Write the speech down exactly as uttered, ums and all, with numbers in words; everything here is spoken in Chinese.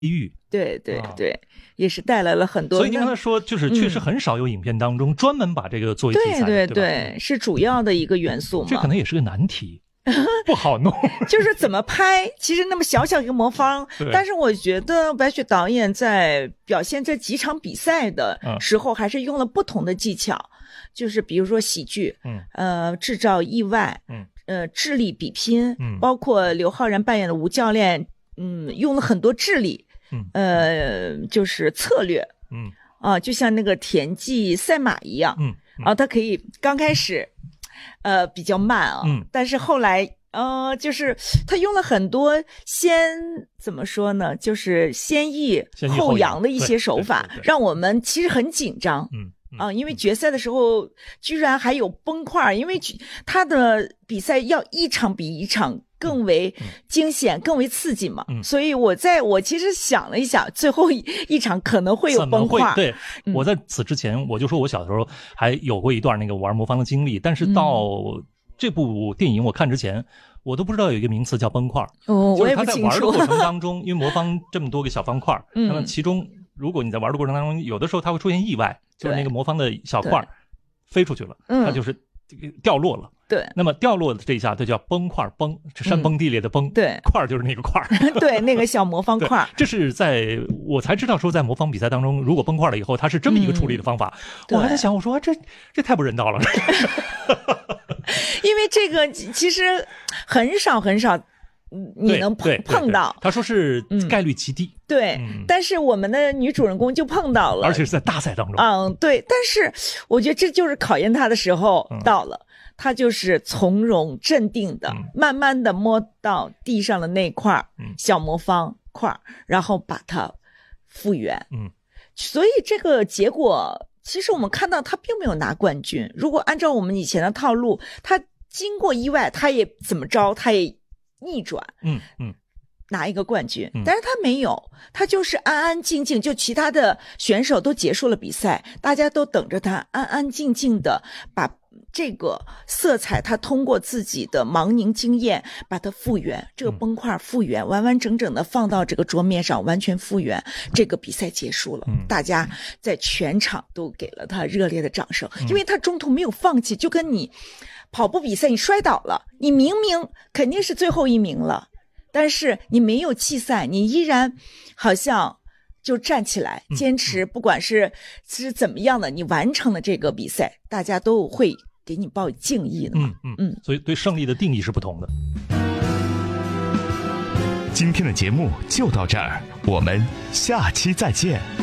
遇。 对对对、啊，也是带来了很多。 所以您刚才说，就是确实很少有影片当中专门把这个作为题材的， 对对对, 对，是主要的一个元素嘛。 这可能也是个难题。不好弄就是怎么拍，其实那么小小一个魔方，但是我觉得白雪导演在表现这几场比赛的时候还是用了不同的技巧、嗯、就是比如说喜剧，嗯，呃制造意外，嗯，呃智力比拼，嗯，包括刘昊然扮演的吴教练，嗯，用了很多智力，嗯，呃就是策略，嗯，啊就像那个田忌赛马一样，嗯，嗯啊他可以刚开始呃，比较慢啊，嗯，但是后来，呃，就是他用了很多先怎么说呢，就是先抑后扬的一些手法，让我们其实很紧张，嗯，啊，因为决赛的时候居然还有崩块，因为他的比赛要一场比一场更为惊险、嗯、更为刺激嘛、嗯，所以我在我其实想了一下，最后 一, 一场可能会有崩块。 对、嗯，我在此之前我就说我小时候还有过一段那个玩魔方的经历，但是到这部电影我看之前，嗯、我都不知道有一个名词叫崩块。 哦， 就是他在玩的过程当中，因为魔方这么多个小方块，嗯，那么其中如果你在玩的过程当中，有的时候它会出现意外，就是那个魔方的小块飞出去了，它就是掉落了。 对， 那么掉落的这一下，它叫崩块，崩是山崩地裂的崩，嗯、 对， 块就是那个块， 对，那个小魔方块。 这是在我才知道说，在魔方比赛当中，如果崩块了以后，它是这么一个处理的方法。嗯、我还在想，我说、啊、这这太不人道了。 因为这个其实很少很少。你能碰碰到， 他说是概率极低， 嗯、对、嗯，但是我们的女主人公就碰到了， 而且是在大赛当中。 嗯，对，但是我觉得这就是考验她的时候到了，她、嗯、就是从容镇定的、嗯，慢慢的摸到地上的那块小魔方块，然后把它复原。嗯，所以这个结果，其实我们看到她并没有拿冠军。如果按照我们以前的套路，她经过意外，她也怎么着，她也。逆转，嗯嗯，拿一个冠军、嗯，但是他没有，他就是安安静静，就其他的选手都结束了比赛，大家都等着他安安静静的把这个色彩，他通过自己的盲凝经验把它复原，这个崩块复原，完完整整的放到这个桌面上，完全复原，这个比赛结束了，嗯、大家在全场都给了他热烈的掌声、嗯，因为他中途没有放弃，就跟你。跑步比赛你摔倒了，你明明肯定是最后一名了，但是你没有弃赛，你依然好像就站起来坚持，不管是是怎么样的，你完成了这个比赛，大家都会给你报敬意的嘛。 嗯嗯嗯，所以对胜利的定义是不同的。 今天的节目就到这儿，我们下期再见。